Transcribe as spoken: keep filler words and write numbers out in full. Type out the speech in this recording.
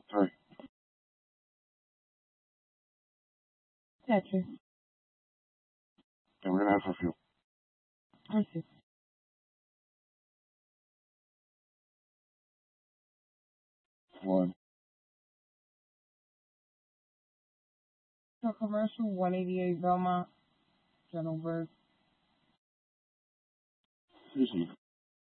Three. Gotcha. And we're gonna have a few. I see. One. So commercial one eighty-eight Belmont, General Bird. Excuse me.